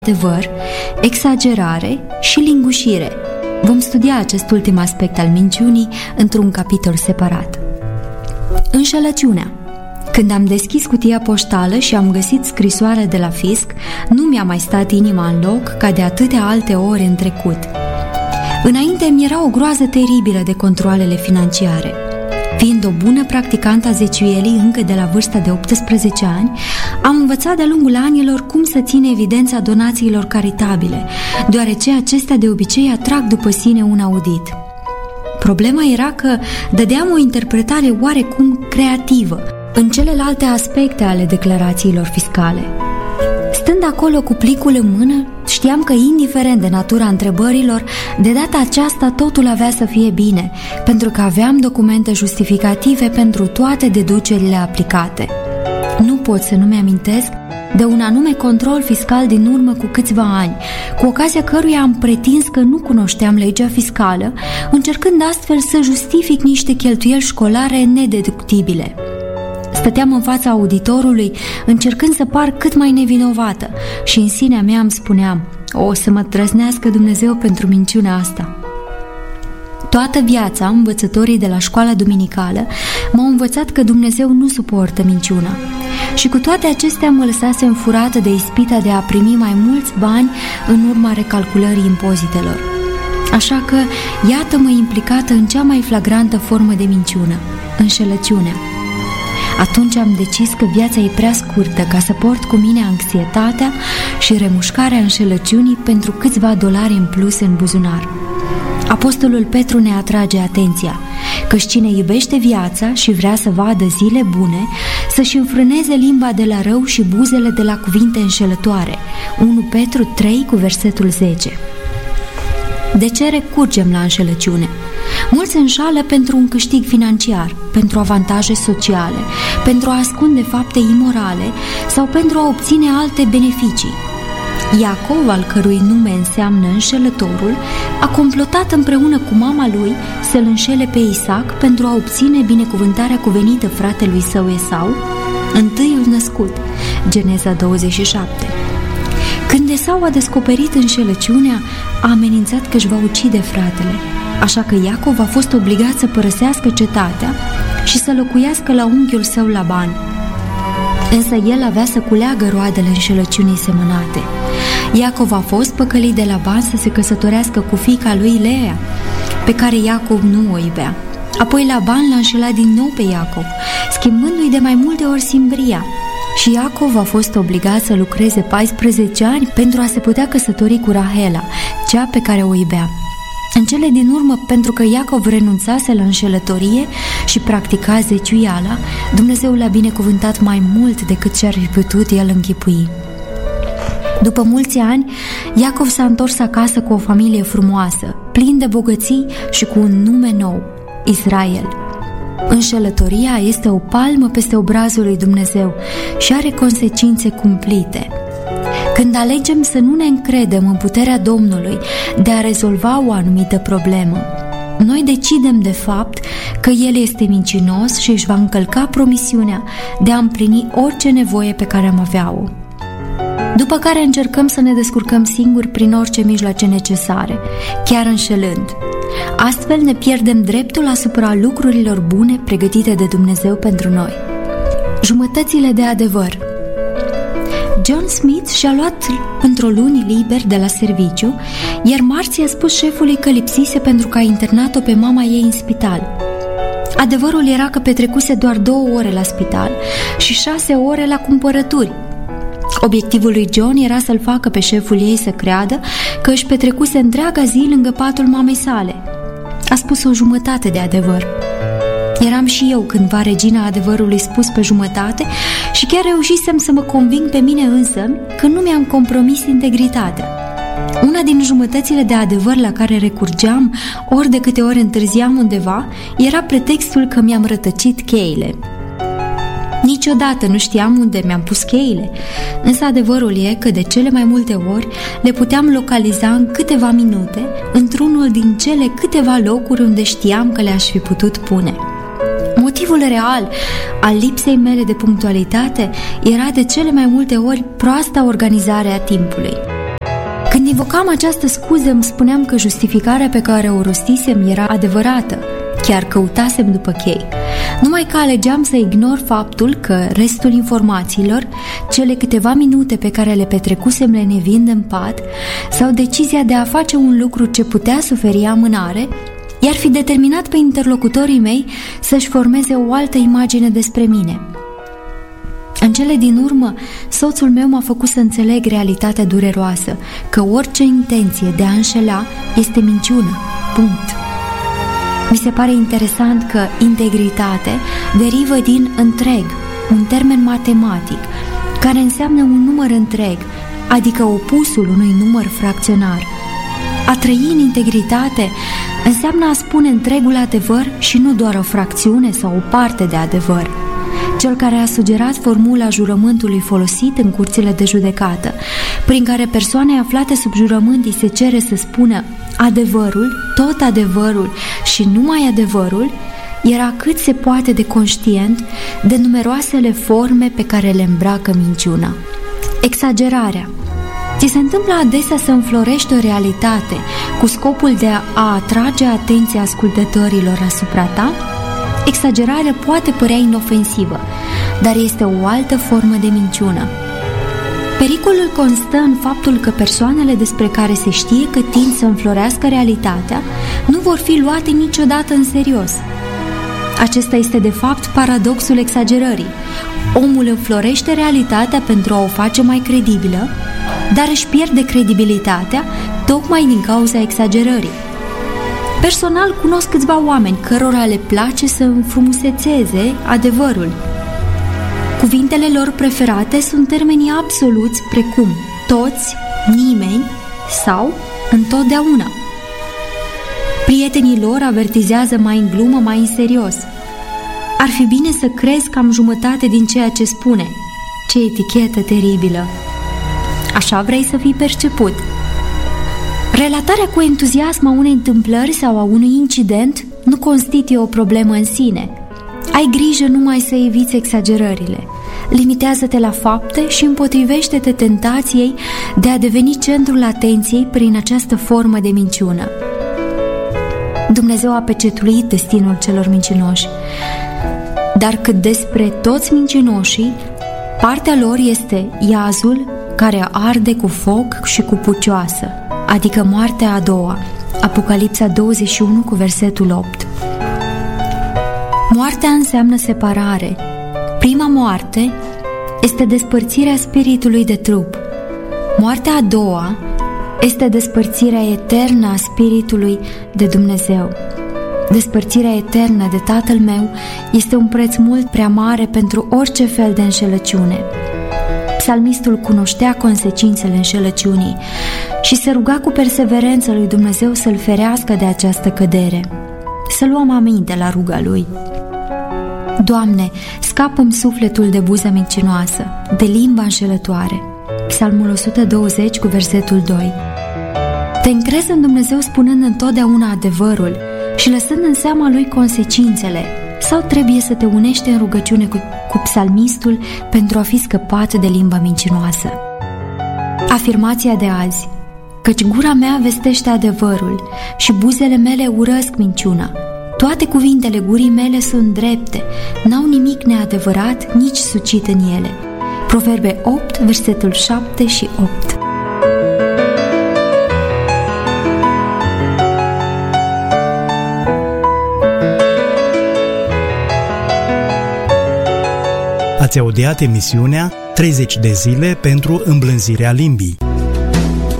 adevăr, exagerare și lingușire. Vom studia acest ultim aspect al minciunii într-un capitol separat. Înșelăciunea. Când am deschis cutia poștală și am găsit scrisoarea de la fisc, nu mi-a mai stat inima în loc ca de atâtea alte ori în trecut. Înainte mi era o groază teribilă de controalele financiare. Fiind o bună practicantă a zeciuielii încă de la vârsta de 18 ani, am învățat de-a lungul anilor cum să țin evidența donațiilor caritabile, deoarece acestea de obicei atrag după sine un audit. Problema era că dădeam o interpretare oarecum creativă în celelalte aspecte ale declarațiilor fiscale. Stând acolo cu plicul în mână, știam că, indiferent de natura întrebărilor, de data aceasta totul avea să fie bine, pentru că aveam documente justificative pentru toate deducerile aplicate. Nu pot să nu-mi amintesc de un anume control fiscal din urmă cu câțiva ani, cu ocazia căruia am pretins că nu cunoșteam legea fiscală, încercând astfel să justific niște cheltuieli școlare nedeductibile. Stăteam în fața auditorului, încercând să par cât mai nevinovată și în sinea mea îmi spuneam: o să mă trăsnească Dumnezeu pentru minciuna asta. Toată viața, învățătorii de la școala duminicală m-au învățat că Dumnezeu nu suportă minciuna. Și cu toate acestea mă lăsasem furată de ispita de a primi mai mulți bani în urma recalculării impozitelor. Așa că, iată-mă implicată în cea mai flagrantă formă de minciună, înșelăciunea. Atunci am decis că viața e prea scurtă ca să port cu mine anxietatea și remușcarea înșelăciunii pentru câțiva dolari în plus în buzunar. Apostolul Petru ne atrage atenția, căci cine iubește viața și vrea să vadă zile bune, să-și înfrâneze limba de la rău și buzele de la cuvinte înșelătoare. 1 Petru 3 cu versetul 10. De ce recurgem la înșelăciune? Mulți înșală pentru un câștig financiar, pentru avantaje sociale, pentru a ascunde fapte imorale sau pentru a obține alte beneficii. Iacov, al cărui nume înseamnă înșelătorul, a complotat împreună cu mama lui să-l înșele pe Isaac pentru a obține binecuvântarea cuvenită fratelui său Esau, întâiul născut, Geneza 27. Când Esau a descoperit înșelăciunea, a amenințat că își va ucide fratele, așa că Iacov a fost obligat să părăsească cetatea și să locuiască la unchiul său Laban. Însă el avea să culeagă roadele înșelăciunii semănate. Iacov a fost păcălit de Laban să se căsătorească cu fiica lui Leea, pe care Iacov nu o iubea. Apoi Laban l-a înșelat din nou pe Iacov, schimbându-i de mai multe ori simbria. Și Iacov a fost obligat să lucreze 14 ani pentru a se putea căsători cu Rahela, cea pe care o iubea. În cele din urmă, pentru că Iacov renunțase la înșelătorie și practica zeciuiala, Dumnezeu l-a binecuvântat mai mult decât ce-ar fi putut el închipui. După mulți ani, Iacov s-a întors acasă cu o familie frumoasă, plin de bogății și cu un nume nou, Israel. Înșelătoria este o palmă peste obrazul lui Dumnezeu și are consecințe cumplite. Când alegem să nu ne încredem în puterea Domnului de a rezolva o anumită problemă, noi decidem de fapt că El este mincinos și își va încălca promisiunea de a împlini orice nevoie pe care am avea-o. După care încercăm să ne descurcăm singuri prin orice mijloace necesare, chiar înșelând. Astfel ne pierdem dreptul asupra lucrurilor bune pregătite de Dumnezeu pentru noi. Jumătățile de adevăr. John Smith și-a luat într-o luni liber de la serviciu, iar marți a spus șefului că lipsise pentru că a internat-o pe mama ei în spital. Adevărul era că petrecuse doar 2 ore la spital și 6 ore la cumpărături. Obiectivul lui John era să-l facă pe șeful ei să creadă că își petrecuse întreaga zi lângă patul mamei sale. A spus o jumătate de adevăr. Eram și eu cândva regina adevărului spus pe jumătate și chiar reușisem să mă conving pe mine însă că nu mi-am compromis integritatea. Una din jumătățile de adevăr la care recurgeam ori de câte ori întârziam undeva era pretextul că mi-am rătăcit cheile. Niciodată nu știam unde mi-am pus cheile, însă adevărul e că de cele mai multe ori le puteam localiza în câteva minute într-unul din cele câteva locuri unde știam că le-aș fi putut pune. Motivul real al lipsei mele de punctualitate era de cele mai multe ori proasta organizare a timpului. Când invocam această scuză, îmi spuneam că justificarea pe care o rostisem era adevărată, chiar căutasem după chei. Numai că alegeam să ignor faptul că restul informațiilor, cele câteva minute pe care le petrecusem lenevind în pat, sau decizia de a face un lucru ce putea suferi amânare, i-ar fi determinat pe interlocutorii mei să-și formeze o altă imagine despre mine. În cele din urmă, soțul meu m-a făcut să înțeleg realitatea dureroasă, că orice intenție de a înșela este minciună. Punct. Mi se pare interesant că integritate derivă din întreg, un termen matematic, care înseamnă un număr întreg, adică opusul unui număr fracționar. A trăi în integritate înseamnă a spune întregul adevăr și nu doar o fracțiune sau o parte de adevăr. Cel care a sugerat formula jurământului folosit în curțile de judecată, prin care persoanei aflate sub jurământ îi se cere să spună adevărul, tot adevărul și numai adevărul, era cât se poate de conștient de numeroasele forme pe care le îmbracă minciuna. Exagerarea. Ți se întâmplă adesea să înflorești o realitate cu scopul de a atrage atenția ascultătorilor asupra ta? Exagerarea poate părea inofensivă, dar este o altă formă de minciună. Pericolul constă în faptul că persoanele despre care se știe că tind să înflorească realitatea nu vor fi luate niciodată în serios. Acesta este de fapt paradoxul exagerării. Omul înflorește realitatea pentru a o face mai credibilă, dar își pierde credibilitatea tocmai din cauza exagerării. Personal cunosc câțiva oameni cărora le place să înfrumusețeze adevărul. Cuvintele lor preferate sunt termenii absoluți precum toți, nimeni sau întotdeauna. Prietenii lor avertizează mai în glumă, mai în serios. Ar fi bine să crezi cam jumătate din ceea ce spune. Ce etichetă teribilă! Așa vrei să fii perceput. Relatarea cu entuziasm a unei întâmplări sau a unui incident nu constituie o problemă în sine. Ai grijă numai să eviți exagerările. Limitează-te la fapte și împotrivește-te tentației de a deveni centrul atenției prin această formă de minciună. Dumnezeu a pecetuit destinul celor mincinoși. Dar cât despre toți mincinoșii, partea lor este iazul care arde cu foc și cu pucioasă, adică moartea a doua. Apocalipsa 21 cu versetul 8. Moartea înseamnă separare. Prima moarte este despărțirea spiritului de trup. Moartea a doua este despărțirea eternă a spiritului de Dumnezeu. Despărțirea eternă de Tatăl meu este un preț mult prea mare pentru orice fel de înșelăciune. Psalmistul cunoștea consecințele înșelăciunii și se ruga cu perseverență lui Dumnezeu să-l ferească de această cădere. Să luăm aminte la ruga lui. Doamne, scapă-mi sufletul de buza mincinoasă, de limba înșelătoare. Psalmul 120 cu versetul 2. Te încrezi în Dumnezeu spunând întotdeauna adevărul și lăsând în seama lui consecințele, sau trebuie să te unești în rugăciune cu psalmistul pentru a fi scăpat de limba mincinoasă? Afirmația de azi: căci gura mea vestește adevărul și buzele mele urăsc minciuna. Toate cuvintele gurii mele sunt drepte, n-au nimic neadevărat, nici sucit în ele. Proverbe 8, versetul 7 și 8. Ați audiat emisiunea 30 de zile pentru îmblânzirea limbii.